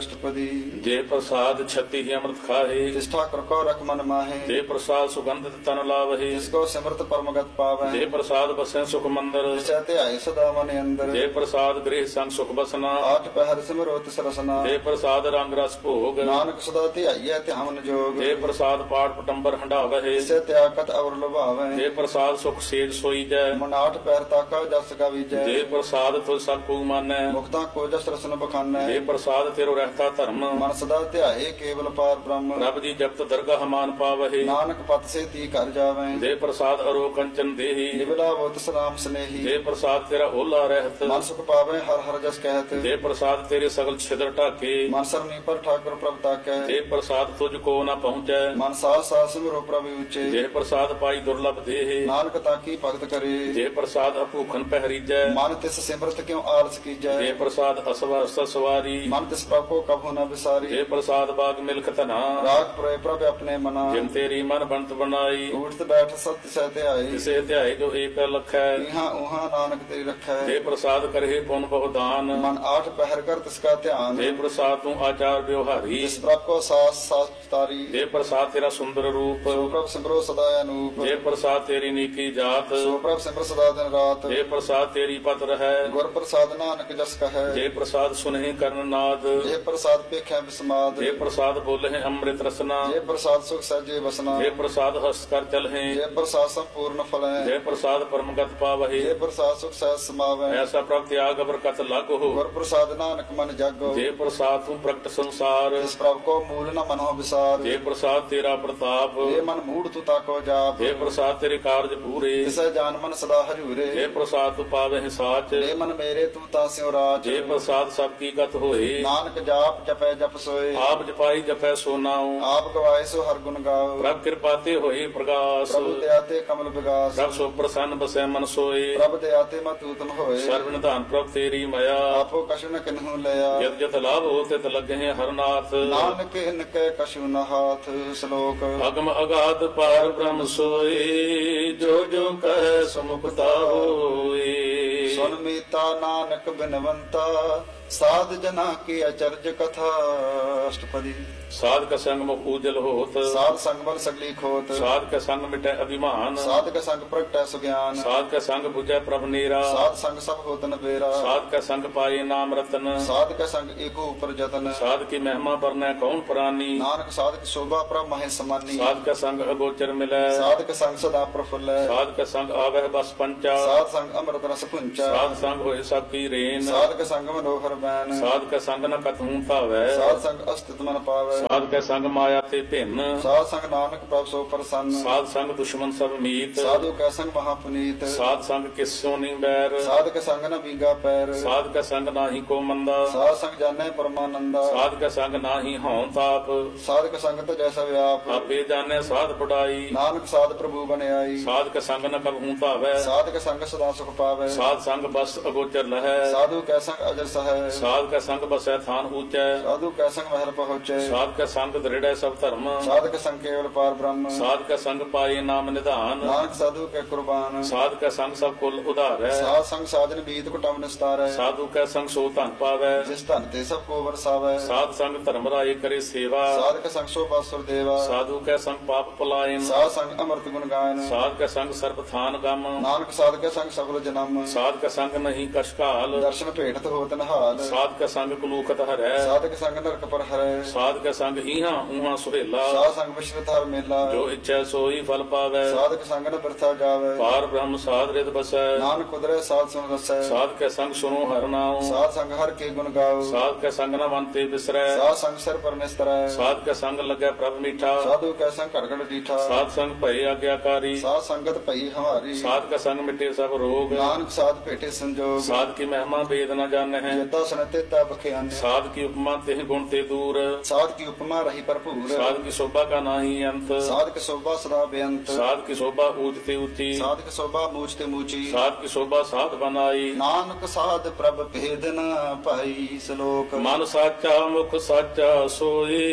अष्टपदी। जे प्रसाद छति ही अमृत खाहे, जिस ठाकुर को रख मन माहे, जे प्रसाद सुगंधित तन लावहे, जिसको सिमरत परमगत पावे, जे प्रसाद बसे सुख मंदिर, जिसे ध्याए सदा मन अंदर, जे प्रसाद गृह संग सुख बसना, आठ पहर सिमरो तिस रसना, जे प्रसाद रंग रस भोग, नानक सदा ध्याइए ध्यान जोग, जे प्रसाद पाठ पटंबर हंडावहे, जिसे त्यागत अवर लुभावे, जे प्रसाद सुख सेज सोई जय, मन आठ पहर ताका जस का विजय, जे प्रसाद तुझ सब को मानै, मुक्ता को जस रसन बखानै, जे प्रसाद तेरो रहता धर्म, मन सदा ध्याए केवल पार ब्रह्म, प्रभ जी जपत दरगाह मान पावहे, नानक पत से ती कर जावे, जे प्रसाद अरो कंचन देही, निबला वो तिस राम स्नेही, जे प्रसाद तेरा ओला रहत, मन सुख पावे हर हर जस कहत, जे प्रसाद तेरे सगल छिद्र ढाके, मन सरनी पर ठाकुर प्रभ ताकै, जे प्रसाद तुझको न पहुँचै, मन सास सास सिमरो प्रभु ऊंचे, जे प्रसाद पाई दुर्लभ देहे, नानक ताकी भगत करे, जे प्रसाद अभूखन पहरीजै, मन तिस सिमरत क्यों आलस कीजै, जे प्रसाद असवर सवारी, मन तिस प्रभ को कभू न बिसारी, जे प्रसाद बाग मिल्क तना, राग पुरे प्रभ अपने मना, जिन तेरी मन बनत बनाई, उठत बैठ सत्य सहते आए, जिसे ध्याय जो एक लखै, इहाँ उहाँ नानक तेरी रखै, जे प्रसाद करहे पुन बहुदान, मन आठ पहर कर तिसका ध्यान, जे प्रसाद तू आचार व्यवहारी, जिस प्रभ को सास सास तारी, जे प्रसाद तेरा सुंदर रूप, सो प्रभ सिमरो सदा अनूप, जे प्रसाद तेरी नीकी जात, सो प्रभ सिमर सदा दिन रात, जे प्रसाद तेरी पत रहै, गुर प्रसाद नानक जस कहे, जे प्रसाद सुनहि कर्ण नाद, जे प्रसाद पेखे विस्माद, जे प्रसाद बोलहि अमृत रसना, जे प्रसाद सुख सहजे बसना, जे प्रसाद हस्त कर चलहि, जे प्रसाद संपूर्ण फलै, जे प्रसाद परमगत पावहि, जे प्रसाद सुख सहज समावै, ऐसा प्रभ त्याग बरकत लागो, गुर प्रसाद नानक मन जागो, जे प्रसाद तू प्रगट संसार, जिस प्रभ को मूल न मनो विसार, जे प्रसाद तेरा प्रताप, जे मन मूढ़ तू ताको जाप, जे प्रसाद तेरे कार्य पूरे, तिसै जान मन सदा हजूरे, जे प्रसाद तू पावहि साच, जे मन मेरे तू तास्यो राज, जे प्रसाद सबकी गत होए, नानक जाप जपै जप सोए, आप जपाई जपै सो नाउ, आप गवाए सो हर गुण गाओ, प्रभ कृपा ते होए प्रकाश, प्रभु दयाते कमल विगास, प्रभ सो प्रसन्न बसै मन सोए, प्रभ दयाते मत उत्तम होए, सर्व निधान प्रभ तेरी माया, आपो कछु न किन्हु लया, जत जत लाभ हो तित लगे हरनाथ, नानक इनके कछु न हाथ। श्लोक अगम अगाध पार ब्रह्म सोए, जो जो कह समुपता होए, सुन मीता नानक बिनवंता, साध जना की अचर्ज कथा। अष्टपदी। साध का संग मुख उजल होत, साध संग बल सगली खोत, साध का संग मिटै अभिमान, साध का संग प्रगटै सुज्ञान, साध का संग बुझै प्रभ नीरा, साध संग सब होतन बेरा, साध का संग पाए नाम रतन, साध का संग एको ऊपर जतन, साध की महिमा बरनै कौन प्राणी, नानक साध की शोभा प्रभ महे समानी, साध का संग अगोचर मिलै, साध का संग सदा प्रफुल्ल, साध का संग आवह बस पंचा, साध संग अमृत रस पुंचा, साध संग होए सब की रेन, साध का संग मनोहर बैन, साध का संग न कतहूँ पावै, साध संग अस्तित्व मन पावै, साध का संग माया ते भिन्न, साध संग नानक प्रभ सो प्रसन्न, साध संग दुश्मन सब मीत, साधु का संग महापुनीत, साध संग किस्सों नहीं बैर, साध का संग न बीगा पैर, साध का संग नाही को मंदा, साध संग जाने परमानंदा, साध का संग नाही हों ताप, साध का संग तो जैसा व्याप, आपे जाने साध पढ़ाई, नानक साध प्रभु बने आई, साध का संग न कबहूँ तावै, साध का संग सदा सुख पावे, साध संग बस अगोचर लहै, साधु का संग अजर सहै, साध का संग बसै थान ऊंचै, साधु का संग महल पहुँचे, साध का संग दृढ़ सब धर्म, साध का संग केवल पार ब्रह्म, साध का संग पाए नाम निधान, नानक साधु के कुर्बान, साध का संग सब कुल उधार है, साध संग साधन बीत कुटम निस्तार है, साधु का संग सो धन पावै, जिस धन ते सब को बरसावे, साध संग धर्म राय करे सेवा, साध का संग शोभा सुर देवा, साधु का संग पाप पलायन, साध संग अमृत गुण गायन, साध का संग सर्प थान गम, नानक साध का संग सफल जन्म, साध का संग नहीं कशकाल, दर्शन भेटत होत नहाल, साध का संग कुलूखत हरै, साध का संग नरक पर हरै, साध का संग इहाँ उहाँ सुहेला, साध संग विश्रित हर मेला, जो इच्छा सोई फल पावै, साध का संग न बिरथा जावे, पार ब्रह्म साध रित बसै, नानक उदरे साध सुन रसै, साध का संग सुनो हर नाम, साध संग हर के गुण गाओ, साध का संग न मनते बिसरै, साध संग सिर पर निस्तरै, साध का संग लगै प्रभ मीठा, साधु का संग घड़घड़ डीठा, साध संग भय आज्ञाकारी, साध संगत पई हमारी, साध का संग मिटे सब रोग, नानक साध भेटे संजोग, साध की महिमा वेद न जाने हैं, जेता सुनते ता बख्यान, साध की उपमा तेह गुण ते दूर, साध की उपमा रही भरपूर, साध की शोभा का नाही अंत, साध की शोभा सदा बेअंत, साध की शोभा ऊंचते ऊंची, साध की शोभा मूझते मूची, साध की शोभा साध बनाई, नानक साध प्रभ भेद न पाई। श्लोक मन साचा मुख साचा सोए,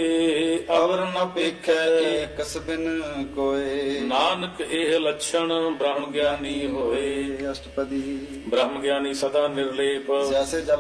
अवर न पेखै एकस बिन कोय, नानक एह लक्षण ब्रह्म ज्ञानी होए। अष्टपदी। ब्रह्म ज्ञानी सदा निर्लेप, जैसे जल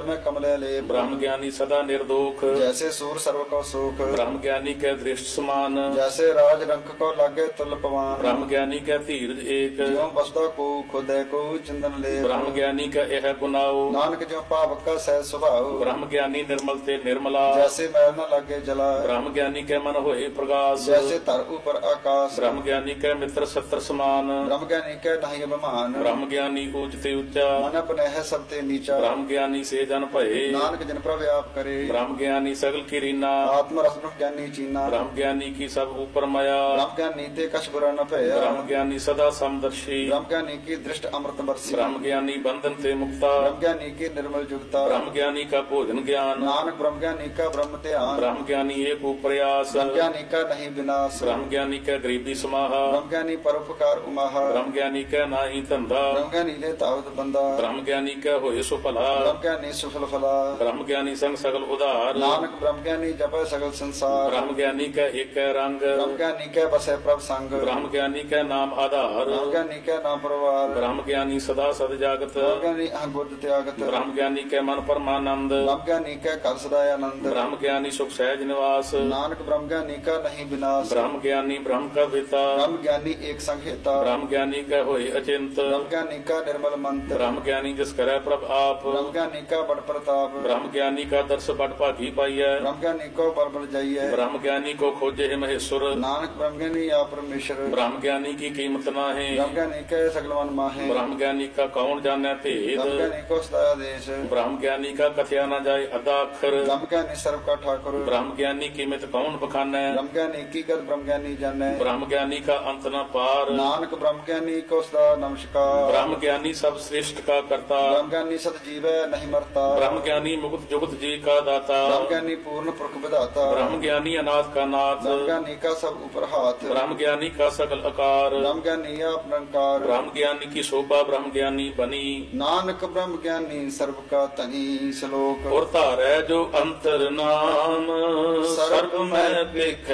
जल में कमले लेप ब्रह्म ज्ञानी सदा निर्दोख जैसे सूर सर्व को सुख ब्रह्म ज्ञानी के दृष्ट समान जैसे राज रंक को लागे तुल पवान ब्रह्म ज्ञानी का धीरज एक ज्यों बसदा को खुदे को चंदन ले ब्रह्म ज्ञानी का यह गुनाओ नानक ज्यों पावक का सह स्वभाव ब्रह्म ज्ञानी निर्मल ते निर्मला जैसे मैल न लागे जला ब्रह्म ज्ञानी के मन होए प्रकाश जैसे तर ऊपर आकाश ब्रह्म ज्ञानी के मित्र सत्र समान ब्रह्म ज्ञानी के नहीं अभिमान ब्रह्म ज्ञानी ऊंच ते ऊंचा मन अपने है सब ते नीचा ब्रह्म ज्ञानी से जन भये नानक जिन प्रभ आप करे ब्रह्म ज्ञानी सगल की रीना आत्म रस ब्रह्म ज्ञानी चीना ब्रह्म ज्ञानी की सब ऊपर माया ब्रह्म ज्ञानी ते कछ बुरा न भया ब्रह्म ज्ञानी सदा समदर्शी ब्रह्म ज्ञानी की दृष्ट अमृत बरसी ब्रह्म ज्ञानी बंधन ते मुक्ता ब्रह्म ज्ञानी की निर्मल जुगता ब्रह्म ज्ञानी का भोजन ज्ञान नानक ब्रह्म ज्ञानी का ब्रह्म ध्यान ब्रह्म ज्ञानी एक प्रयास ब्रह्म ज्ञानी का नहीं विनाश ब्रह्म ज्ञानी का गरीबी समाहा ब्रह्म ज्ञानी परोपकार उमाहा ब्रह्म ज्ञानी का नाही धंधा ब्रह्म ज्ञानी ले तावत बंदा ब्रह्म ज्ञानी का होए सो भला ब्रह्म ज्ञानी सुफल फला ब्रह्म ज्ञानी संग सगल उदार नानक ब्रह्म ज्ञानी जप सगल संसार ब्रह्म ज्ञानी का एक रंग ब्रह्म ज्ञानी के बसे प्रभ संग ब्रह्म ज्ञानी का नाम आधार ब्रह्म ज्ञानी के नाम परवार ब्रह्म ज्ञानी सदा सद जागत ब्रह्म ज्ञानी अहबुद्ध त्यागत ब्रह्म ज्ञानी के मन परमानंद ब्रह्म ज्ञानी के कर सदा आनंद ब्रह्म ज्ञानी सुख सहज निवास नानक ब्रह्म ज्ञानी का नहीं विनाश ब्रह्म ज्ञानी ब्रह्म का पिता ब्रह्म ज्ञानी एक संहिता ब्रह्म ज्ञानी का होए अचिंत ब्रह्म ज्ञानी का निर्मल मंत्र ब्रह्म ज्ञानी जिस करे प्रभ आप ब्रह्म ज्ञानी का बड़ प्रताप ब्रह्म ज्ञानी का दर्श बड़ भागी पाइय ब्रह्म ज्ञानी को बल जाइए ब्रह्म ज्ञानी को खोजे है महेश्वर नानक ब्रह्म ज्ञानी आप परमेश्वर ब्रह्म ज्ञानी की कीमत ना है ब्रह्म ज्ञानी के सगल मन माहे ब्रह्म ज्ञानी का कौन जाने भेद ब्रह्म ज्ञानी को सदा आदेश ब्रह्म ज्ञानी का कथया न जाए अदा अक्षर ब्रह्म ज्ञानी सर्व का ठाकुर ब्रह्म ज्ञानी कीमत कौन बखाने ब्रह्म ज्ञानी की गत ब्रह्म ज्ञानी जाने ब्रह्म ज्ञानी का अंत न पार नानक ब्रह्म ज्ञानी को सदा नमस्कार ब्रह्म ज्ञानी सब श्रेष्ठ का करता ब्रह्म ज्ञानी सत जीव नहीं मरता ब्रह्म ज्ञानी मुक्त जुगत जी का दाता ब्रह्म ज्ञानी पूर्ण पुरख विधाता ब्रह्म ज्ञानी अनाथ का नाथ ब्रह्म ज्ञानी का सब ऊपर हाथ ब्रह्म ज्ञानी का सकल आकार ब्रह्म ज्ञानी आप निरंकार ब्रह्म ज्ञानी की शोभा ब्रह्म ज्ञानी बनी नानक ब्रह्म ज्ञानी सर्व का तनी श्लोक और तारै जो अंतर नाम सर्व में बिख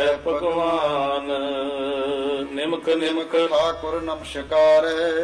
भगवान निमक निमक ठाकुर नमस्कार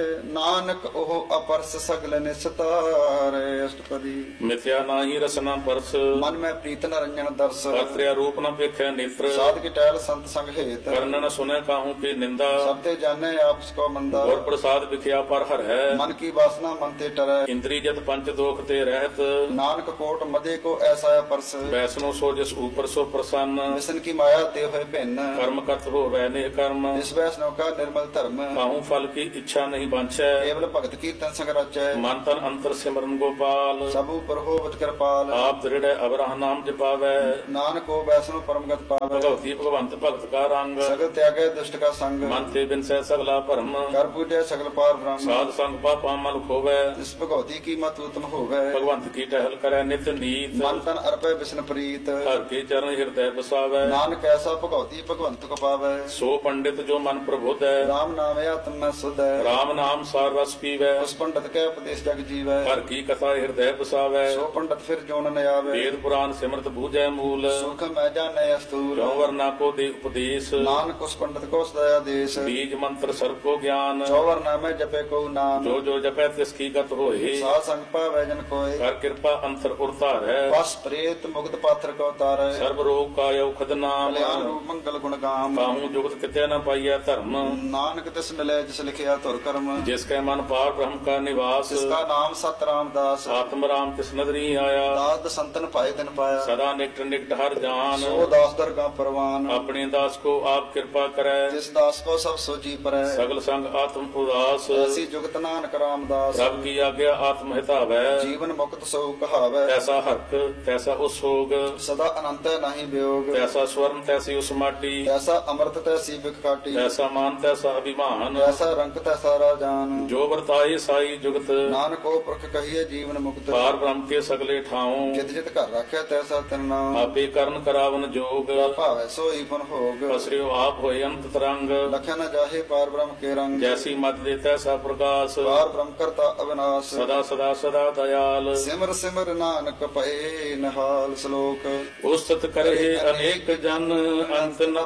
नानक ओह अपरस सगल निस्तार अष्टपदी मिथ्या नाही रसना परस मन में प्रीत न रंजन दर्श कर्त्र्या रूप न पेखे नेत्र साध की टहल संत संग हेत कर्ण न सुने काहू की निंदा सबते जाने आपस को मंदा और प्रसाद बिखिया पर हर है मन की वासना मन ते टरै इंद्री जत पंच दोख ते रहत नानक कोट मदे को ऐसा परस वैष्णो सो जिस ऊपर सो प्रसन्न विष्णु की माया ते हुए भिन्न कर्म करत हो वैने कर्म इस वैष्णव का निर्मल धर्म काहू फल की इच्छा नहीं बांछै केवल भगत कीर्तन संग रचै मन तन अंतर सिमरन गोपाल सब ऊपर हो बच कृपाल आप दृढ़ अवराह नाम जपावै नानक को वैष्णव परमगत पावै भगवती भगवंत भगत का रंग सगल त्यागे दुष्ट का संग मन ते बिन सह सगला भरम कर पूजे सगल पार ब्रह्म साध संग पापा मल खोवै इस भगवती की मत उत्तम होवे भगवंत की टहल करे नित नीत मन तन अर्पे विष्णु प्रीत हर के चरण हृदय बसावै नानक ऐसा भगवती भगवंत को पावै सो पंडित जो मन प्रबुद्ध है राम नाम आत्म में शुद्ध है राम नाम सार रस पीवै उस पंडित के उपदेश जग जीवै हर की कथा हृदय बसावै सो पंडित फिर जोन न आवे वेद पुराण सिमरत बूझै मूल सुख मैं जाने अस्तूल क्यों वरना को दे उपदेश नानक उस पंडित को सदा देश बीज मंत्र सर्व को ज्ञान चौवर नामे जपे को नाम जो जो जपै तिसकी गत होए साध संग पावै जन कोय कर कृपा अंतर उरतार है बस प्रेत मुक्त पात्र को तारै सर्व रोग का औखद नाम कल्याण रूप मंगल गुण गाम काहू जुगत कित्या न पाइया धर्म नानक तिस मिले जिस लिखिया तुर कर्म जिसके मन पार ब्रह्म का निवास जिसका नाम सत रामदास आत्म राम तिस नदरी आया दास संतन पाए दिन पाया सदा निकट निकट हर जान सो दास दरगाह परवान अपने दास को आप कृपा करे जिस दास को सब सोची परै सगल संग आत्म उदास ऐसी जुगत नानक रामदास रब की आज्ञा आत्म हितावै जीवन मुक्त सो कहावै तैसा हक तैसा उसोग सदा अनंत नहीं वियोग तैसा स्वर्ण तैसी उस माटी ऐसा अमृत तैसी बिखाटी तैसा मान तैसा अभिमान ऐसा रंग तैसा राजान जो वर्ताए साई जुगत नानक को पुरख कहिए जीवन मुक्त पार ब्रह्म के सगले ठाऊं जित जित घर रखे तैसा तिन नाम आपे करण करावन जोग भावै सोई पुन भोग असरियो आप होए अंत तरंग लखे न जाहे पार ब्रह्म के रंग जैसी मत दे तैसा प्रकाश पार ब्रह्म करता अविनाश सदा सदा सदा दयाल सिमर सिमर नानक पए नहाल श्लोक उस्तत करे अनेक जन अंत न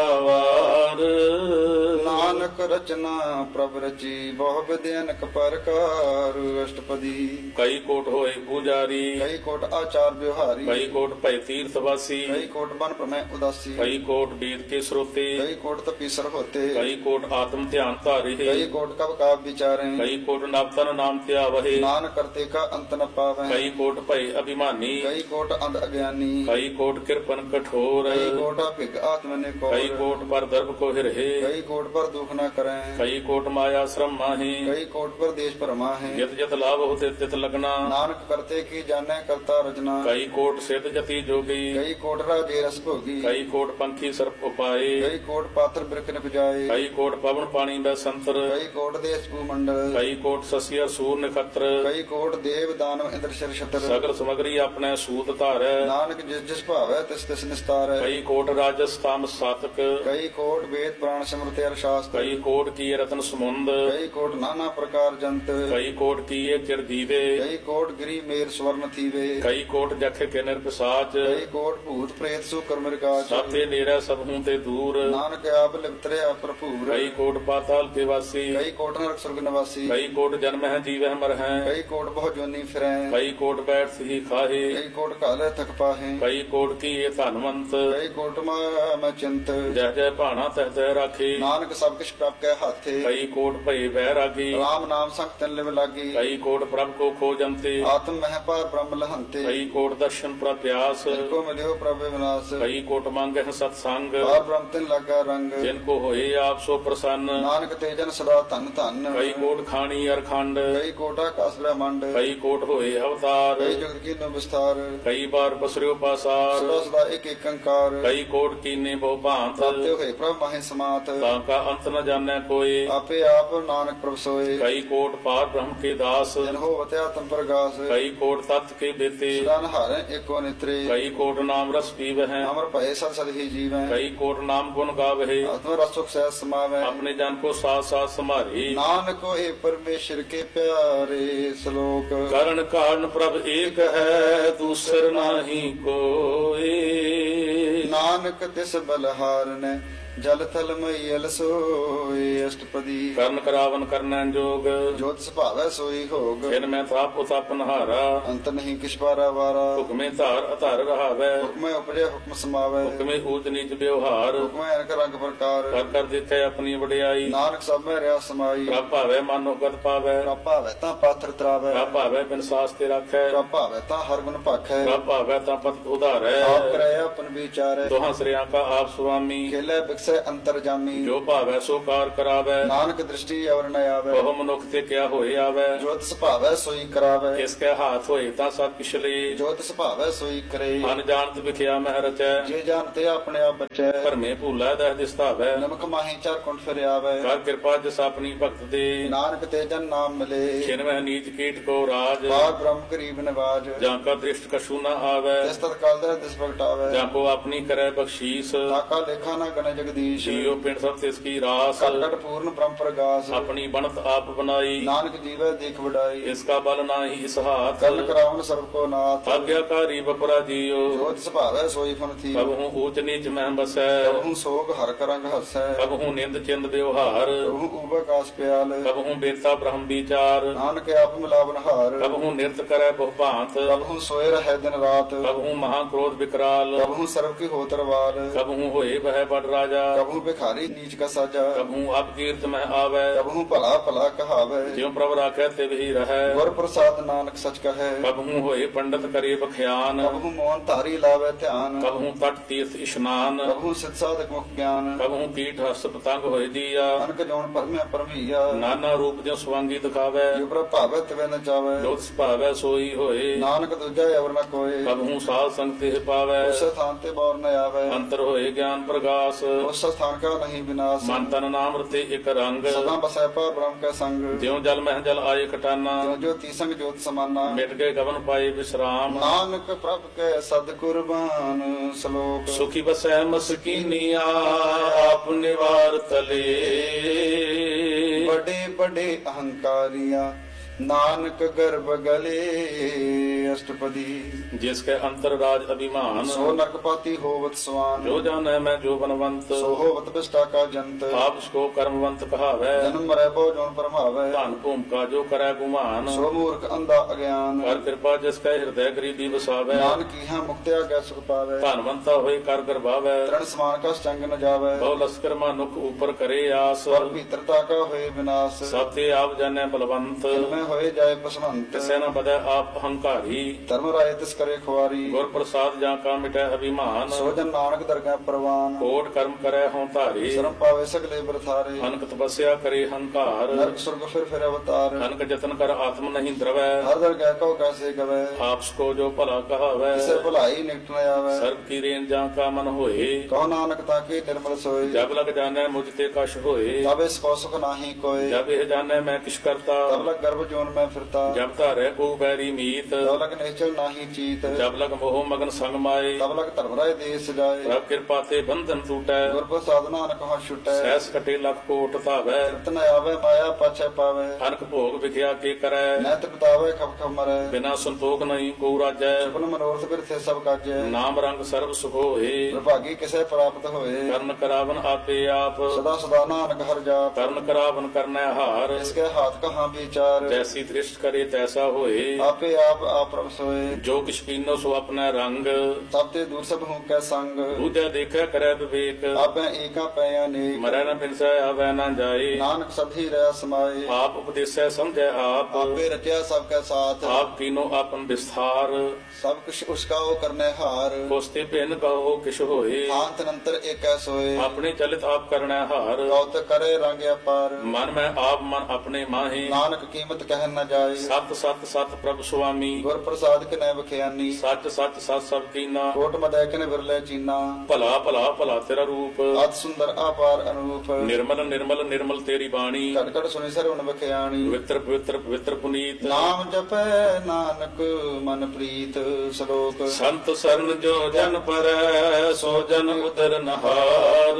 पारावार नानक रचना प्रभ रची बहु विद्यनक परकार अष्टपदी कई कोट होए ਪੂਜਾਰੀ ਕਈ ਕੋਟ ਆਚਾਰ ਵਿਵਹਾਰੀ ਕਈ ਕੋਟ ਭੈ ਤੀਰਥ ਵਾਸੀ ਕਈ ਕੋਟ ਬਨ ਪ੍ਰਮੈ ਉਦਾਸੀ ਕਈ ਕੋਟ ਵੇਦ ਕੇ ਸਰੋਤੇ ਕਈ ਕੋਟ ਤਪੀਸਰ ਹੋਤੇ ਕਈ ਕੋਟ ਆਤਮ ਧਿਆਨ ਧਾਰੇ ਕਈ ਕੋਟ ਕਬ ਕਾਬ ਵਿਚਾਰੇ ਕਈ ਕੋਟ ਨਵਤਨ ਨਾਮ ਧਿਆਵਹਿ ਨਾਨਕ ਕਰਤੇ ਕਾ ਅੰਤ ਨ ਪਾਵੈ ਕਈ ਕੋਟ ਭੈ ਅਭਿਮਾਨੀ ਕਈ ਕੋਟ ਅੰਧ ਅਗਿਆਨੀ ਕਈ ਕੋਟ ਕਿਰਪਨ ਕਠੋਰ ਕਈ ਕੋਟ ਭਿਗ ਆਤਮ ਨੇ ਕੋ ਕਈ ਕੋਟ ਪਰ ਦਰਬ ਕੋ ਹਿਰਹਿ ਕਈ ਕੋਟ ਪਰ ਦੁਖ ਨ ਕਰੈ ਕਈ ਕੋਟ ਮਾਇਆ ਸ਼ਰਮ ਮਾਹੀ ਕਈ ਕੋਟ ਪਰ ਦੇਸ਼ ਪਰਮਾ ਹੈ ਜਿਤ ਜਿਤ ਲਾਭ ਹੋਤੇ ਤਿਤ ਲਗਨਾ ਨਾਨਕ ਕਰਤੇ ਕੀ ਜਾਣੈ ਕਰਤਾ ਰਚਨਾ ਕਈ ਕੋਟ ਸਿਧ ਜਤੀ ਜੋਗੀ ਕਈ ਕੋਟ ਰਾਜੇ ਰਸ ਭੋਗੀ ਕਈ ਕੋਟ ਪੰਖੀ ਸਰਪ ਉਪਾਏ ਕਈ ਕੋਟ ਪਾਤਰ ਬਿਰਖ ਨ ਬਜਾਏ ਕਈ ਕੋਟ ਪਵਨ ਪਾਣੀ ਬੈ ਸੰਤਰ ਕਈ ਕੋਟ ਦੇਸ ਭੂ ਮੰਡਲ ਕਈ ਕੋਟ ਸਸੀਰ ਸੂਰ ਨਖਤਰ ਕਈ ਕੋਟ ਦੇਵ ਦਾਨਵ ਇੰਦਰ ਸ਼ਰ ਛਤਰ ਸਗਲ ਸਮਗਰੀ ਆਪਣੇ ਸੂਤ ਧਾਰੈ ਨਾਨਕ ਜਿਸ ਜਿਸ ਭਾਵੈ ਤਿਸ ਤਿਸ ਨਿਸਤਾਰੈ ਕਈ ਕੋਟ ਰਾਜਸ ਤਾਮ ਸਾਤਕ ਕਈ ਕੋਟ ਵੇਦ ਪੁਰਾਣ ਸਿਮਰਤਿ ਅਰ ਸ਼ਾਸਤਰ ਕਈ ਕੋਟ ਕੀ ਰਤਨ ਸਮੁੰਦ ਕਈ ਕੋਟ ਨਾਨਾ ਪ੍ਰਕਾਰ ਜੰਤ ਕਈ ਕੋਟ ਕੀਏ ਚਿਰ ਦੀਵੇ ਕਈ ਕੋਟ ਗਿਰੀ ਮੇਰ ਸਵਰਨ ਥੀਵੇ ਕਈ ਕੋਟ ਜਖ ਕੇ ਨਿਰਪਸਾਚ ਕਈ ਕੋਟ ਭੂਤ ਪ੍ਰੇਤ ਸੂ ਕਰਮ ਰਿਕਾਚ ਸਾਥੇ ਨੇੜੇ ਸਭ ਹੂੰ ਤੇ ਦੂਰ ਨਾਨਕ ਆਪ ਲਿਪਤਰਿਆ ਭਰਪੂਰ ਕਈ ਕੋਟ ਪਾਤਾਲ ਕੇ ਵਾਸੀ ਕਈ ਕੋਟ ਨਰਕ ਸੁਰਗ ਨਿਵਾਸੀ ਕਈ ਕੋਟ ਜਨਮ ਹੈ ਜੀਵਹਿ ਮਰ ਹੈ ਕਈ ਕੋਟ ਬਹੁ ਜੋਨੀ ਫਿਰੈ ਕਈ ਕੋਟ ਬੈਠ ਸਹੀ ਖਾਹੇ ਕਈ ਕੋਟ ਕਾਲੇ ਥਕ ਪਾਹੇ ਕਈ ਕੋਟ ਕੀਏ ਧਨਵੰਤ ਕਈ ਕੋਟ ਮੈਂ ਚਿੰਤ ਜਹ ਜਹ ਭਾਣਾ ਤਹ ਤਹ ਰਾਖੇ ਨਾਨਕ ਸਭ ਕਿਛ ਪ੍ਰਭ ਕੈ ਹਾਥੇ ਕਈ ਕੋਟ ਭਏ ਬਹਿ ਰਾਗੀ ਰਾਮ ਨਾਮ ਸੰਗ ਤਨ ਲਿਵ ਲਾਗੀ ਕਈ ਕੋਟ ਪ੍ਰਭ ਕੋ ਖੋਜੰਤੇ ਆਤਮ ਮਹਿ ਪਾਰ ਬ੍ਰਹਮ ਲਹੰਤੇ ਕਈ ਕੋਟ ਦਰਸ਼ਨ ਪ੍ਰਪਿਆਸ ਕੋ ਮਿਲਿਓ ਪ੍ਰਭ ਵਿਨਾਸ਼ ਕਈ ਕੋਟ ਮੰਗਹਿ ਸਤ ਸੰਗ ਪਾਰ ਬ੍ਰਹਮ ਤਿਨ ਲਾਗਾ ਰੰਗ ਜਿਨ ਕੋ ਹੋਏ ਆਪ ਸੋ ਪ੍ਰਸੰਨ ਨਾਨਕ ਤੇ ਜਨ ਸਦਾ ਧਨ ਧਨ ਕਈ ਕੋਟ ਖਾਣੀ ਅਰਖੰਡ ਕਈ ਕੋਟ ਆਕਾਸ ਬ੍ਰਹਮੰਡ ਕਈ ਕੋਟ ਹੋਏ ਅਵਤਾਰ ਕਈ ਜਗਤ ਕੀਨੋ ਵਿਸਥਾਰ ਕਈ ਬਾਰ ਬਸਰਿਓ ਪਾਸਾਰ ਸਦਾ ਸਦਾ ਇੱਕ ਇੱਕ ਅੰਕਾਰ ਕਈ ਕੋਟ ਕੀਨੇ ਬਹੁ ਭਾਂਤ ਸਤਿ ਹੋਏ ਪ੍ਰਭ ਮਾਹੇ ਸਮਾਤ ਤਾਂ ਕਾ ਅੰਤ ਨ ਜਾਣੈ ਕੋਏ ਆਪੇ ਆਪ ਨਾਨਕ ਪ੍ਰਭ ਸੋਏ ਕਈ ਕੋਟ ਪਾਰ ਬ੍ਰਹਮ ਕੇ ਦਾਸ ਜਨ ਹੋ ਵਤਿਆ ਤਮ ਪ੍ਰਗਾਸ ਕਈ ਕੋਟ ਤਤ ਕੇ ਬੇਤੇ ਸਦਾਨ ਹਾਰੇ ਏਕੋ ਨਿਤਰੇ ਕਈ ਕੋਟ ਨਾਮ ਰਸ ਪੀਵਹਿ ਅਮਰ ਭਏ ਸਦ ਸਦ ਹੀ ਜੀਵੈ ਕਈ ਕੋਟ ਨਾਮ ਗੁਣ ਗਾਵਹਿ ਆਤਮ ਰਸ ਸੁਖ ਸਹਿ ਸਮਾਵੈ ਆਪਣੇ ਜਨ ਕੋ ਸਾਥ ਸਾਥ ਸੰਭਾਰੀ ਨਾਨਕ ਹੋਏ ਪਰਮੇਸ਼ਰ ਕੇ ਪਿਆਰੇ ਸ਼ਲੋਕ ਕਰਨ ਕਾਰਨ ਪ੍ਰਭ ਏਕ ਹੈ ਦੂਸਰ ਨਾਹੀ ਕੋਏ ਨਾਨਕ ਤਿਸ ਬਲਹਾਰਨੈ ਜਲ ਥਲ ਮਈਲ ਸੋਏ ਅਸ਼ਟਪਦੀ ਕਰਨ ਕਰਾਵਨ ਕਰਨੈ ਜੋਗ ਜੋਤ ਸੁਭਾਵੈ ਸੋਈ ਹੋਗ ਫਿਰ ਮੈਂ ਥਾਪ ਉਤਪ ਨਹਾਰਾ ਅੰਤ ਨਹੀਂ ਕਿਛ ਪਾਰਾ ਵਾਰਾ ਹੁਕਮੇ ਧਾਰ ਅਧਾਰ ਰਹਾਵੈ ਹੁਕਮੈ ਉਪਜੈ ਹੁਕਮ ਸਮਾਵੈ ਹੁਕਮੇ ਊਚ ਨੀਚ ਵਿਵਹਾਰ ਹੁਕਮੈ ਅਨਕ ਰੰਗ ਪ੍ਰਕਾਰ ਕਰ ਕਰ ਦੇਖੈ ਆਪਣੀ ਵਡਿਆਈ ਨਾਨਕ ਸਭ ਮੈਂ ਰਿਆ ਸਮਾਈ ਪ੍ਰਭ ਭਾਵੈ ਮਾਨੋ ਗਤ ਪਾਵੈ ਪ੍ਰਭ ਭਾਵੈ ਤਾਂ ਪਾਥਰ ਤਰਾਵੈ ਪ੍ਰਭ ਭਾਵੈ ਬਿਨ ਸਾਸ ਤੇ ਰੱਖੈ ਪ੍ਰਭ ਭਾਵੈ ਤਾਂ ਹਰ ਗੁਣ ਭਾਖੈ ਪ੍ਰਭ ਭਾਵੈ ਤਾਂ ਪਤ ਉਧਾਰੈ ਆਪ ਕਰੈ ਆਪਨ ਵਿਚਾਰੈ ਦੋਹਾਂ ਸ੍ਰਿਆਂ ਕਾ ਆਪ ਸੁਆਮੀ ਖੇਲੇ ਬਿਕਸੈ ਅੰਤਰ ਜਾਮੀ ਜੋ ਭਾਵੈ ਸੋ ਕਾਰ ਕਰਾਵੈ ਨਾਨਕ ਦ੍ਰਿਸ਼ਟੀ ਅਵਰ ਨ ਆਵੈ ਬਹੁ ਮਨੁੱਖ ਤੇ ਕਿਆ ਹੋਏ ਆਵੈ ਜੋਤ ਸੁਭਾਵੈ ਸੋਈ ਕਰਾਵੈ ਕਿਸ ਕੈ ਹਾਥ ਹੋਏ ਤਾਂ ਸਭ ਕਿਛ ਲੇ ਜੋਤ ਸੁਭਾਵੈ ਸੋਈ ਕਰੇ ਮਨ ਜਾਣਤ ਵਿਖਿਆ ਮਹਿ ਰਚੈ ਜੇ ਜਾਣਤੇ ਆਪਣੇ ਆਪ ਬਚੈ ਭਰਮੇ ਭੂਲਾ ਦਹ ਦਿਸਤਾਵੈ ਨਮਕ ਮਾਹੀ ਚਾਰ ਕੁੰਠ ਫਿਰ ਆਵੈ ਕਰ ਕਿਰਪਾ ਜਿਸ ਆਪਣੀ ਭਗਤ ਦੇ ਨਾਨਕ ਤੇ ਜਨ ਨਾਮ ਮਿਲੇ ਖਿਨਵਹਿ ਨੀਚ ਕੀਟ ਕੋ ਰਾਜ ਬਾਗ ਬ੍ਰਹਮ ਗਰੀਬ ਨਿਵਾਜ ਜਾਂ ਕਾ ਦ੍ਰਿਸ਼ਟ ਕਛੂ ਨ ਆਵੈ ਜਿਸ ਤਤ ਕਾਲ ਦਾ ਦਿਸ ਪ੍ਰਗਟਾਵੈ ਜਾਂ ਕੋ ਆਪਣੀ ਕਰੈ ਬਖਸ਼ੀਸ ਤਾਕਾ ਲੇਖਾ ਨਾ ਗਣ ਜਗਦੀਸ਼ ਜੀਉ ਪਿੰਡ ਸਭ ਤਿਸ ਕੀ ਰਾਸ ਕਟ ਪੂਰਨ ਬ੍ਰਹਮ ਪ੍ਰਗਾਸ ਆਪਣੀ ਬਣਤ ਆਪ ਬਨਾਈ ਨਾਨਕ ਜੀਵੈ ਦੇਖ ਵਡਾਈ ਇਸ ਕਾ ਬਲ ਨਾਹੀ ਇਸ ਹਾਥ ਕਰਨ ਕਰਾਵਨ ਸਰਬ ਕੋ ਨਾਥ ਆਗਿਆਕਾਰੀ ਬਪਰਾ ਜੀਉ ਜੋਤ ਸੁਭਾਵੈ ਸੋਈ ਫਨ ਥੀ ਕਬ ਹੂੰ ਊਚ ਨੀਚ ਮਹਿ ਬਸੈ ਕਬਹੂ ਸੋਗ ਹਰ ਕਰੰਗ ਹਸੈ ਕਬ ਹੂੰ ਨਿੰਦ ਚਿੰਦ ਵਿਵਹਾਰ ਕਬਹੂ ਉਬਕਾਸ ਪਿਆਲ ਕਬ ਹੂੰ ਬੇਤਾ ਬ੍ਰਹਮ ਵਿਚਾਰ ਨਾਨਕ ਆਪ ਮਿਲਾਵਨ ਹਾਰ ਕਬ ਹੂੰ ਨਿਰਤ ਕਰੈ ਬਹੁ ਭਾਂਤ ਕਬਹੂ ਸੋਏ ਰਹਿ ਦਿਨ ਰਾਤ ਕਬ ਹੂੰ ਮਹਾ ਕ੍ਰੋਧ ਵਿਕਰਾਲ ਕਬਹੂ ਸਰਬ ਕੀ ਹੋਤਰਵਾਲ ਕਬ ਹੂੰ ਹੋਏ ਬਹਿ ਬੜ ਰਾਜਾ ਕਬਹੂ ਭਿਖਾਰੀ ਨੀਚ ਕਾ ਸਾਜਾ ਕਬ ਹੂੰ ਅਪ ਕੀਰਤ ਮਹਿ ਆਵੈ ਕਬਹੂ ਭਲਾ ਭਲਾ ਕਹਾਵੈ ਜਿਉ ਪ੍ਰਭ ਰਾਖੈ ਤੇ ਵਹੀ ਰਹੈ ਗੁਰ ਪ੍ਰਸਾਦ ਨਾਨਕ ਸਚ ਕਹੈ ਕਬ ਹੂੰ ਹੋਏ ਪੰਡਤ ਕਰੇ ਬਖਿਆਨ ਕਬਹੂ ਮੋਹਨ ਧਾਰੀ ਲਾਵੈ ਧਿਆਨ ਕਬ ਹੂੰ ਤਟ ਤੀਰਥ ਇਸ਼ਨਾਨ ਕਬਹੂ ਸਿਧ ਸਾਧਕ ਮੁਖ ਗਿਆਨ ਕਬ ਹੂੰ ਕੀਟ ਹਸ ਪਤੰਗ ਹੋਏ ਜੀਆ ਅਨਕ ਜੋਨ ਪਰਮਿਆ ਪਰਮਈਆ ਨਾਨਾ ਰੂਪ ਜਿਉ ਸਵਾਂਗੀ ਦਿਖਾਵੈ ਜਿਉ ਪ੍ਰਭ ਭਾਵੈ ਤਿਵੈ ਨ ਚਾਵੈ ਜੋਤ ਸੁਭਾਵੈ ਸੋਈ ਹੋਏ ਨਾਨਕ ਦੂਜਾ ਅਵਰ ਨ ਕੋਏ ਕਬ ਹੂੰ ਸਾਧ ਸੰਗ ਤੇ ਪਾਵੈ ਉਸ ਸਥਾਨ ਤੇ ਬੌਰ ਨ ਆਵੈ ਅੰਤਰ ਹੋਏ ਗਿਆਨ ਪ੍ਰਗਾਸ ਉਸ ਸਥਾਨ ਕਾ ਨਹੀਂ ਵਿਨਾਸ਼ ਮਨ ਤਨ ਨਾਮ ਰਤੇ ਇੱਕ ਰੰਗ ਸਦਾ ਬਸੈ ਪਰ ਬ੍ਰਹਮ ਕੈ ਸੰਗ ਜਿਉ ਜਲ ਮਹਿ ਜਲ ਆਏ ਕਟਾਨਾ ਜੋ ਜੋ ਤੀਸੰਗ ਜੋਤ ਸਮਾਨਾ ਮਿਟ ਗਏ ਗਵਨ ਪਾਏ ਵਿਸਰਾਮ ਨਾਨਕ ਪ੍ਰਭ ਕੈ ਸਦ ਕੁਰਬਾਨ ਸ਼ਲੋਕ ਸੁਖੀ ਬਸੈ ਮਸਕੀਨੀਆ ਆਪ ਨਿਵਾਰ ਤਲੇ ਬੜੇ ਬੜੇ ਅਹੰਕਾਰੀਆਂ ਨਾਨਕ ਗਰਭ ਗਲੇ ਅਸ਼ਟਪਦੀ जिसके अंतर राज अभिमान ਸੋ ਨਰਕਪਾਤੀ ਹੋਵਤ ਸਵਾਨ जो जाने मैं जो बनवंत ਸੋ ਹੋਵਤ ਬਿਸ਼ਟਾ ਕਾ ਜੰਤ आप उसको कर्मवंत कहावै ਜਨਮ ਮਰੈ ਬਹੁ ਜੋਨ ਪਰਮਾਵੈ धन भूमिका जो करे गुमान ਸੋ ਮੂਰਖ ਅੰਧਾ ਅਗਿਆਨ कर कृपा जिसके हृदय गरीबी वसावै ਨਾਨਕ ਕੀਹਾ ਮੁਕਤਿਆ ਗੈ ਸੁਖ ਪਾਵੈ धनवंता होए कर गरबावै ਤ੍ਰਣ ਸਮਾਨ ਕਾ ਚੰਗ ਨ ਜਾਵੈ बहु लश्कर मानुख ऊपर करे आस ਪਰ ਭੀਤਰਤਾ ਕਾ ਹੋਏ ਵਿਨਾਸ਼ सब ते आप जाने बलवंत ਮੈਂ ਹੋਏ ਜਾਏ ਪਸਵੰਤ किसे न बदे आप अहंकारी ਧਰਮ ਰਾਏ ਤਿਸ ਕਰੇ ਖੁਆਰੀ गुर प्रसाद जा का मिटे अभिमान ਸੋ ਜਨ ਨਾਨਕ ਦਰਗਹਿ ਪ੍ਰਵਾਨ कोट कर्म करे हों धारी ਸ਼ਰਮ ਪਾਵੇ ਸਗਲੇ ਬਰਥਾਰੇ अनक तपस्या करे हंकार ਨਰਕ ਸੁਰਗ ਫਿਰ ਅਵਤਾਰ अनक जतन कर आत्म नहीं द्रवै ਹਰ ਦਰਗਹਿ ਕਉ ਕੈਸੇ ਗਵੈ आपस को जो भला कहावै ਕਿਸੇ ਭਲਾਈ ਨਿਕਟ ਨ ਆਵੈ सर्व की रेन जा का मन होए ਕਹੋ ਨਾਨਕ ਤਾਕੇ ਨਿਰਮਲ ਸੋਏ जब लग जाने मुझ ते कश होए ਤਬ ਇਸ ਕੋ ਸੁਖ ਨਾਹੀ ਕੋਏ जब यह जाने मैं किश करता ਤਬ ਲਗ ਗਰਭ ਜੋਨ ਮੈਂ ਫਿਰਤਾ जब धारे को बैरी मीत ਤਬ लग ਨਿਸ਼ਚਲ ਨਾਹੀ ਚੀਤ जब लग मोह मगन संग माए ਤਬ लग ਧਰਮ ਰਾਏ ਦੇਸ ਜਾਏ प्रभ कृपा ते बंधन टूटै ਗੁਰ ਪ੍ਰਸਾਦ नानक ਹਉ ਛੁਟੈ सहस कटे लख कोट धावै ਤਨ ਆਵੇ ਮਾਇਆ ਪਾਛੈ ਪਾਵੇ अनक भोग विख्या के करै ਨੈਤ ਬਤਾਵੇ ਖਪ ਖਪ ਮਰੈ बिना संतोख नहीं को राजै ਆਪਨ ਮਨੋਰਥ ਬਿਰਥੇ ਸਭ ਕਾਜੈ नाम रंग सर्व सुख होए ਵਿਭਾਗੀ ਕਿਸੇ ਪ੍ਰਾਪਤ ਹੋਏ कर्ण करावन आपे आप ਸਦਾ ਸਦਾ ਨਾਨਕ ਹਰਿ ਜਾਪ कर्ण करावन करनै हार ਇਸਕੇ ਹਾਥ ਕਹਾਂ ਵਿਚਾਰ जैसी दृष्ट करे तैसा होए ਆਪੇ ਆਪ ਪ੍ਰਭ ਸੋਏ जो किछ कीनो सो अपना रंग ਸਭ ਤੇ ਦੂਰ ਸਭ ਹੂੰ ਕੈ ਸੰਗ दूजा देखै करै विवेक ਆਪੇ ਏਕਾ ਪੈ ਅਨੇਕ मरै न बिनसै आवै न जाए ਨਾਨਕ ਸਭੀ ਰਹਿ ਸਮਾਏ आप उपदेसै समझै आप ਆਪੇ ਰਚਿਆ ਸਭ ਕੈ ਸਾਥ आप कीनो आपन विस्तार ਸਭ ਕੁਛ ਉਸਕਾ ਉਹ ਕਰਨੇ ਹਾਰ कोस्ते बिन कहो किछ होए ਆਂਤ ਅਨੰਤਰ ਏਕੈ ਸੋਏ अपने चलित आप करनै हार ਕਉਤ ਕਰੇ ਰੰਗ ਅਪਾਰ मन में आप मन अपने माहे ਨਾਨਕ ਕੀਮਤ ਕਹਿ ਨ ਜਾਏ सत सत सत प्रभु स्वामी ਗੁਰ ਪ੍ਰਸਾਦ ਕਿਨੈ ਬਖਿਆਨੀ सच सच सत सब कीना ਕੋਟ ਮਦੈ ਕਿਨ ਵਿਰਲੇ ਚੀਨਾ भला भला भला तेरा रूप ਅਤ ਸੁੰਦਰ ਆਪਾਰ ਅਨੂਪ निर्मल निर्मल निर्मल तेरी बाणी ਘਟ ਘਟ ਸੁਣੀ ਸਰਵਣ ਬਖਿਆਣੀ पवित्र पवित्र पवित्र पुनीत ਨਾਮ ਜਪੈ ਨਾਨਕ ਮਨ ਪ੍ਰੀਤ ਸ਼ਲੋਕ संत सरन जो जन परੈ सो जन उदर नहार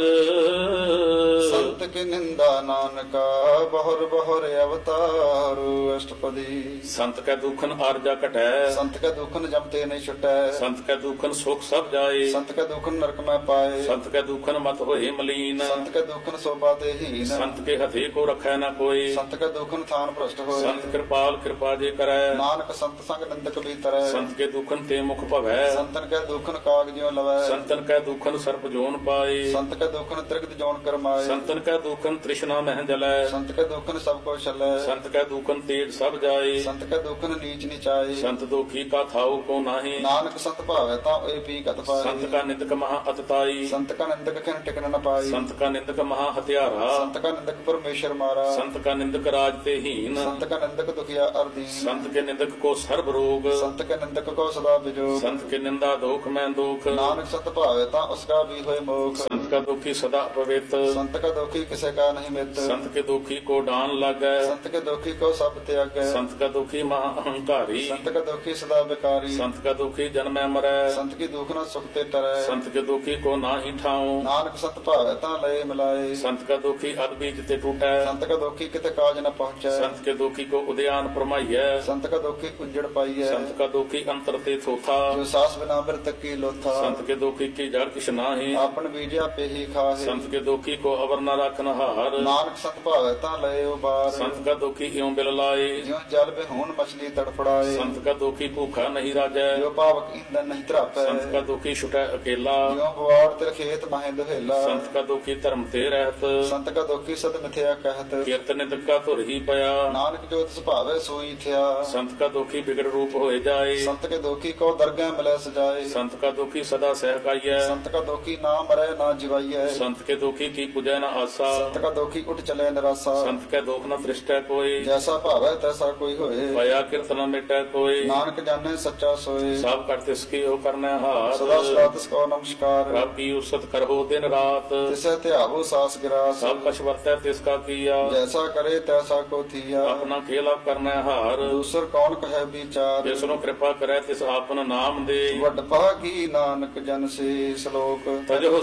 ਸੰਤ ਕੀ ਨਿੰਦਾ ਨਾਨਕਾ ਬਹੁਰ ਬਹੁਰ ਅਵਤਾਰ ਅਸ਼ਟਪਦੀ संत कै दुखन आरजा घटै ਸੰਤ ਕੈ ਦੁਖਨ ਜਮ ਤੇ ਨਹੀਂ ਛੁਟੈ संत कै दुखन सुख सब जाए ਸੰਤ ਕੈ ਦੁਖਨ ਨਰਕ ਮੈਂ ਪਾਏ संत कै दुखन मत होए मलीन ਸੰਤ ਕੈ ਦੁਖਨ ਸੋਭਾ ਤੇ ਹੀਨ संत के हथे को रखै न कोई ਸੰਤ ਕੈ ਦੁਖਨ ਥਾਨ ਭ੍ਰਸ਼ਟ ਹੋਏ संत कृपाल कृपा जे करै ਨਾਨਕ ਸੰਤ ਸੰਗ ਨਿੰਦਕ ਵੀ ਤਰੈ संत के दुखन ते मुख भवै ਸੰਤਨ ਕੈ ਦੁਖਨ ਕਾਗ ਜਿਉ ਲਵੈ संतन कै दुखन सर्प जोन पाए ਸੰਤ ਕੈ ਦੁਖਨ ਤ੍ਰਿਗਤ ਜੋਨ ਕਰਮਾਏ संतन कै दुखन तृष्णा मह जलै ਸੰਤ ਕੈ ਦੁਖਨ ਸਭ ਕੋ ਛਲੈ संत कै दुखन तेज सब जाए ਸੰਤ ਕੈ ਦੁਖਨ ਨੀਚ ਨਿਚਾਏ संत दुखी का थाऊ को नाही ਨਾਨਕ ਸੰਤ ਭਾਵੈ ਤਾਂ ਓਏ ਪੀ ਕਤ ਪਾਏ संत का निंदक महा अतताई ਸੰਤ ਕਾ ਨਿੰਦਕ ਖਿਨ ਟਿਕਨ ਨ ਪਾਈ संत का निंदक महा हत्यारा ਸੰਤ ਕਾ ਨਿੰਦਕ ਪਰਮੇਸ਼ਰ ਮਾਰਾ संत का निंदक राज ते हीन ਸੰਤ ਕਾ ਨਿੰਦਕ ਦੁਖਿਆ ਅਰਦੀਨ संत के निंदक को सर्व रोग ਸੰਤ ਕਾ ਨਿੰਦਕ ਕੋ ਸਦਾ ਬਿਜੋਗ संत के निंदा दोख में दुख ਨਾਨਕ ਸੰਤ ਭਾਵੈ ਤਾਂ ਉਸਕਾ ਵੀ ਹੋਏ ਮੋਖ संत का दुखी सदा पवित्र ਸੰਤ ਕਾ ਦੁਖੀ ਕਿਸੇ ਕਾ ਨਹੀਂ ਮਿੱਤ संत के दुखी को डान लागै ਸੰਤ ਕੇ ਦੁਖੀ ਕੋ ਸਭ ਤਿਆਗੈ संत का दुखी महा अहंकारी ਸੰਤ ਕਾ ਦੁਖੀ ਸਦਾ ਬਿਕਾਰੀ संत का दुखी जन्मै मरै ਸੰਤ ਕੀ ਦੁਖ ਨ ਸੁਖ ਤੇ ਤਰੈ संत के दुखी को नाही ठाऊं ਨਾਨਕ ਸੰਤ ਭਾਵੈ ਤਾਂ ਲਏ ਮਿਲਾਏ संत का दुखी अद बीज ते टूटै ਸੰਤ ਕਾ ਦੁਖੀ ਕਿਤੇ ਕਾਜ ਨ ਪਹੁੰਚੈ संत के दुखी को उद्यान परमाइयै ਸੰਤ ਕਾ ਦੁਖੀ ਕੁੰਜੜ ਪਾਈਐ संत का दुखी अंतर ते थोथा ਜੋ ਸਾਸ ਬਿਨਾ ਬਿਰਤ ਕੀ ਲੋਥਾ संत के दुखी की जड़ किछ नाहि ਆਪਨ ਬੀਜਿਆ ਪੇਹੀ ਖਾਹੇ संत के दुखी को अवर न रखन हार ਨਾਨਕ ਸੰਤ ਭਾਵੈ ਤਾਂ ਲਏ ਉਬਾਰ संत का दुखी इਉਂ बिल लाए ਜਿਉ ਜਲ ਬਿਹੂਨ ਮਛਲੀ ਤੜਫੜਾਏ संत का दुखी भूखा नहीं राजै ਜੋ ਪਾਵਕ ਇੰਦਨ ਨਹੀਂ ਧਰਾਪੈ संत का दुखी छुटै अकेला ਜਿਉ ਬਵਾੜ ਤੇ ਖੇਤ ਮਾਹੇ ਦੁਹੇਲਾ संत का दुखी धर्म ते रहत ਸੰਤ ਕਾ ਦੁਖੀ ਸਦ ਮਿਥਿਆ ਕਹਿਤ कीर्तन निंदक का धुर ही पया ਨਾਨਕ ਜੋ ਤਿਸ ਭਾਵੈ ਸੋਈ ਥਿਆ संत का दुखी बिगड़ रूप होए जाए ਸੰਤ ਕੇ ਦੁਖੀ ਕੋ ਦਰਗਹਿ ਮਿਲੈ ਸਜਾਏ संत का दुखी सदा सहकाइयै ਸੰਤ ਕਾ ਦੁਖੀ ਨਾ ਮਰੈ ਨਾ ਜਿਵਾਈਐ संत के दुखी की पूजै न आसा ਸੰਤ ਕਾ ਦੁਖੀ ਉਠ ਚਲੇ ਨਿਰਾਸਾ संत के दुख न दृष्टै कोई ਜੈਸਾ ਭਾਵੈ ਤੈਸਾ ਕੋਈ ਹੋਏ पया कीर्तन न मिटै कोई ਨਾਨਕ ਜਾਣੈ ਸੱਚਾ ਸੋਏ सब कर तिसकी हो करनै ਸਦਾ हार ਸਦਾ ਤਿਸ ਕੋ ਨਮਸਕਾਰ रब की उसत करहो दिन रात ਤਿਸੈ ਧਿਆਵੋ ਸਾਸ ਗਿਰਾਸ सब कछ वर्तै तिसका किया ਜੈਸਾ ਕਰੇ ਤੈਸਾ ਕੋ ਥੀਆ अपना खेला करनै हार ਦੂਸਰ ਕੌਣ ਕਹੈ ਵਿਚਾਰ जिसनु कृपा करे तिस आपन नाम दे ਵੱਡ ਭਾਗੀ ਨਾਨਕ ਜਨ ਸੇ ਸ਼ਲੋਕ तजो सियान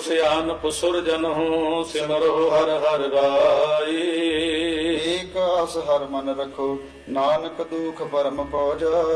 ਮਨ ਪੁਸੁਰ ਜਨਹੁ ਸਿਮਰੋ ਹਰ ਹਰ ਰਾਏ। ਏਕ ਆਸ ਹਰ ਮਨ ਰਖੋ ਨਾਨਕ ਦੁਖ ਪਰਮ ਪਉ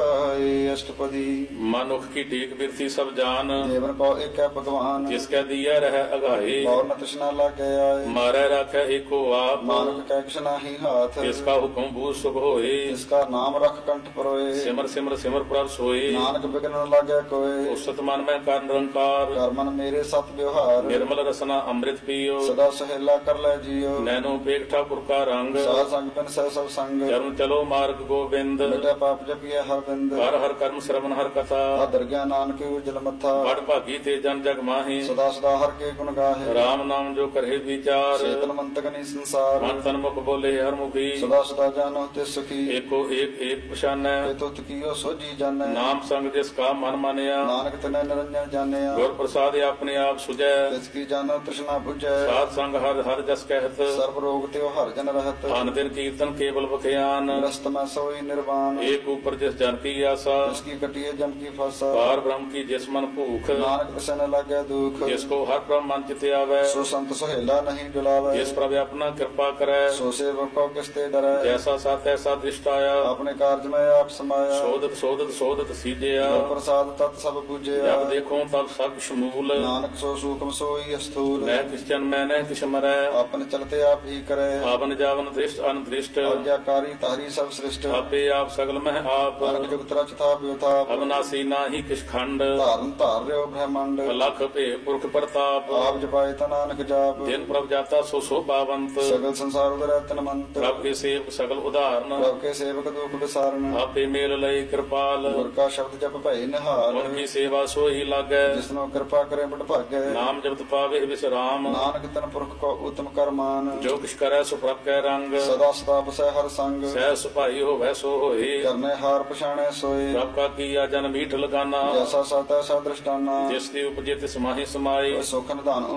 ਜਾਏ। ਅਸ਼ਟਪਦੀ ਮਨੁਖ ਕੀ ਟੇਕ ਬਿਰਤੀ ਸਭ ਜਾਨ ਜੀਵਨ ਪਉ ਏਕੈ ਭਗਵਾਨ। ਜਿਸ ਕੈ ਦੀਐ ਰਹਿ ਅਗਾਏ ਪਉ ਨ ਤ੍ਰਿਸ਼ਨਾ ਲਾਗੈ ਆਏ। ਮਾਰੈ ਰਾਖੈ ਏਕੋ ਆਪ ਨਾਨਕ ਕੈ ਕਿਛ ਨਾਹੀ ਹਾਥ। ਜਿਸ ਕਾ ਹੁਕਮ ਬੂਝ ਸੁਖ ਹੋਏ ਜਿਸ ਕਾ ਨਾਮ ਰਖ ਕੰਠ ਪਰੋਏ। ਸਿਮਰ ਸਿਮਰ ਸਿਮਰ ਪ੍ਰਭ ਸੋਏ ਨਾਨਕ ਬਿਗਨ ਨ ਲਾਗੈ ਕੋਏ। ਉਸਤ ਮਨ ਮੈਂ ਕਰ ਨਿਰੰਕਾਰ ਕਰ ਮਨ ਮੇਰੇ ਸਤ ਵਿਵਹਾਰ। ਨਿਰਮਲ ਰਸਨਾ ਅੰਮ੍ਰਿਤ ਪੀਓ ਸਦਾ ਸਹੇਲਾ ਕਰ ਲੈ ਜੀਓ। ਨੈਨੋ ਪੇਖ ਠਾਕੁਰ ਕਾ ਰੰਗ ਸਾਧ ਸੰਗ ਪਿਨ ਸਹਿ ਸਭ ਸੰਗ। ਚਰਨ ਚਲੋ ਮਾਰਗ ਗੋਬਿੰਦ ਮਿਟੈ ਪਾਪ ਜਪੀਐ ਹਰ ਬਿੰਦ। ਹਰ ਹਰ ਕਰਮ ਸ਼ਰਵਨ ਹਰ ਕਥਾ ਆਦਰ ਗਿਆ ਨਾਨਕ ਉਜਲ ਮੱਥਾ। ਬੜ ਭਾਗੀ ਤੇ ਜਨ ਜਗ ਮਾਹੀ ਸਦਾ ਸਦਾ ਹਰ ਕੇ ਗੁਣ ਗਾਹੇ। ਰਾਮ ਨਾਮ ਜੋ ਕਰੇ ਵਿਚਾਰ ਚੇਤਨ ਮੰਤਕ ਨੀ ਸੰਸਾਰ। ਮਨ ਤਨ ਮੁਖ ਬੋਲੇ ਹਰ ਮੁਖੀ ਸਦਾ ਸਦਾ ਜਾਨੋ ਤੇ ਸੁਖੀ। ਏਕੋ ਏਕ ਏਕ ਪਛਾਨੈ ਤੇ ਤੁਤ ਕੀਓ ਸੋਜੀ ਜਾਣੈ। ਨਾਮ ਸੰਗ ਜਿਸ ਕਾ ਮਨ ਮਾਨਿਆ ਨਾਨਕ ਤਨੈ ਨਿਰੰਜਨ ਜਾਣਿਆ। ਗੁਰ ਪ੍ਰਸਾਦਿ ਆਪਣੇ ਆਪ ਸੁਝੈ ਤਿਸ ਕੀ ਜਾਣੋ ਤ੍ਰਿਸ਼ਨਾ 부ਝੈ। ਸਾਧ ਸੰਗ ਹਰ ਹਰ ਜਸ ਕਹਿਤ ਸਰਬ ਰੋਗ ਤੇ ਹਰ ਜਨ ਰਹਤ। ਧਨ ਦਿਨ ਕੀਰਤਨ ਕੇਵਲ ਬਖਿਆਨ ਗ੍ਰਸਤ ਮੈਂ ਸੋਈ ਨਿਰਵਾਨ। ਏਕ ਉਪਰ ਜਿਸ ਜਨ ਕੀ ਆਸਾ ਤਿਸ ਕੀ ਕਟਿਏ ਜਮ ਕੀ ਫਾਸਾ। ਪਾਰ ਬ੍ਰਹਮ ਕੀ ਜਿਸ ਮਨ ਭੂਖ ਨਾਨਕ ਤਿਸੈ ਨ ਲਾਗੈ ਦੁਖ। ਜਿਸ ਕੋ ਹਰ ਬ੍ਰਹਮ ਮਨ ਚਿਤ ਆਵੈ ਸੋ ਸੰਤ ਸੁਹੇਲਾ ਨਹੀਂ ਡੁਲਾਵੈ। ਜਿਸ ਪ੍ਰਭ ਆਪਣਾ ਕਿਰਪਾ ਕਰੈ ਸੋ ਸੇਵਕ ਕੋ ਕਿਸ ਤੇ ਡਰੈ। ਜੈਸਾ ਸਤ ਐਸਾ ਦ੍ਰਿਸ਼ਟ ਆਇਆ ਆਪਣੇ ਕਾਰਜ ਮੈਂ ਆਪ ਸਮਾਇਆ। ਸੋਧਤ ਸੋਧਤ ਸੋਧਤ ਸੀਜਿਆ ਗੁਰ ਪ੍ਰਸਾਦ ਤਤ ਸਭ ਪੂਜਿਆ। ਜਬ ਦੇਖੋ ਤਬ ਸਭ ਸ਼ਮੂਲ ਨਾਨਕ ਸੋ ਸੂਖਮ ਸੋਈ ਅਸਥੂਲ। ਮੈਂ ਕਿਸ ਜਨ ਮੈਂ ਨਹਿ ਕਿਛ ਮਰੈ ਆਪਨ ਚਲਤੇ ਆਪ ਹੀ ਕਰੈ। ਆਵਨ ਜਾਵਨ ਦ੍ਰਿਸ਼ਟ ਅਨਦ੍ਰਿਸ਼ਟ ਆਗਿਆਕਾਰੀ ਤਾਰੀ ਸਭ ਸ੍ਰਿਸ਼ਟ। ਆਪੇ ਆਪ ਸਗਲ ਮਹਿ ਆਪ ਅਰਗ ਜੁਗਤ ਰਚ ਥਾਪ ਵਿਥਾਪ। ਅਬਨਾਸੀ ਨਾਹੀ ਕਿਛ ਖੰਡ ਧਾਰਨ ਧਾਰ ਰਿਓ ਬ੍ਰਹਮੰਡ। ਲਖ ਭੇ ਪੁਰਖ ਪ੍ਰਤਾਪ ਆਪ ਜਪਾਏ ਤਾ ਨਾਨਕ ਜਾਪ। ਜਿਨ ਪ੍ਰਭ ਜਾਤਾ ਸੋ ਸੋਭਾਵੰਤ ਸਗਲ ਸੰਸਾਰ ਉਦਰੈ ਤਨਮੰਤ। ਪ੍ਰਭ ਕੇ ਸੇਵਕ ਸਗਲ ਉਦਾਹਰਨ ਪ੍ਰਭ ਕੇ ਸੇਵਕ ਦੁਖ ਵਿਸਾਰਨ। ਆਪੇ ਮੇਲ ਲਈ ਕਿਰਪਾਲ ਗੁਰ ਕਾ ਸ਼ਬਦ ਜਪ ਭਏ ਨਿਹਾਲ। ਮਨ ਕੀ ਸੇਵਾ ਸੋਈ ਲਾਗੈ ਜਿਸਨੋ ਕਿਰਪਾ ਕਰੇ ਬਟ ਭਾਗੈ। ਨਾਮ ਜਪਤ ਪਾਵੇ ਵਿਸਰਾਮ ਨਾਨਕ ਤਨ ਪੁਰਖ ਕੋ ਉਤਮ ਕਰਮਾਨ। ਜੋ ਕਿਛ ਕਰੈ ਸੋ ਪ੍ਰਭ ਕੈ ਰੰਗ ਸਦਾ ਸਦਾ ਬਸੈ ਹਰ ਸੰਗ। ਸਹਿ ਸੁਭਾਈ ਹੋਵੈ ਸੋ ਹੋਏ ਕਰਨੇ ਹਾਰ ਪਛਾਣੈ ਸੋਏ। ਪ੍ਰਭ ਕਾ ਕੀਆ ਜਨ ਮੀਠ ਲਗਾਨਾ ਜੈਸਾ ਸਤ ਐਸਾ ਦ੍ਰਿਸ਼ਟਾਨਾ। ਜਿਸ ਦੀ ਉਪਜੇ ਤਿਸ ਮਾਹੀ ਸਮਾਏ ਸੁਖ ਨਿਧਾਨ